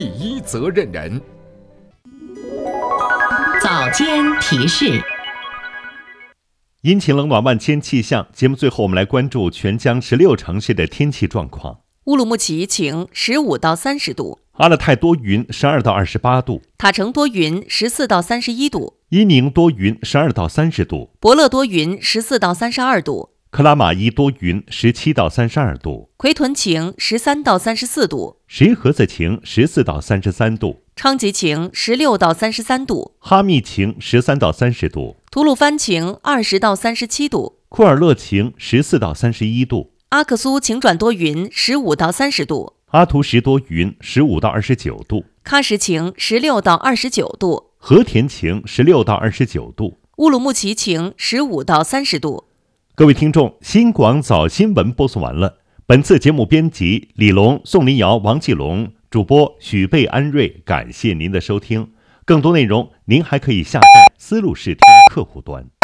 第一责任人。 早间提示。 阴晴冷暖万千气象，节目最后我们来关注全江16城市的天气状况。 乌鲁木齐晴，15到30度； 阿勒泰多云，12到28度； 塔城多云，14到31度； 伊宁多云，12到30度； 博乐多云，14到32度； 克拉玛依多云，17到32度； 奎屯晴，13到34度； 石河子晴，14到33度； 昌吉晴，16到33度； 哈密晴，13到30度； 吐鲁番晴，20到37度； 库尔勒晴，14到31度； 阿克苏晴转多云，15到30度； 阿图什多云，15到29度； 喀什晴，16到29度； 和田晴，16到29度； 乌鲁木齐晴，15到30度。 各位听众，新广早新闻播送完了。本次节目编辑李龙、宋林瑶、王继龙，主播许贝、安瑞，感谢您的收听。更多内容您还可以下载思路视听客户端。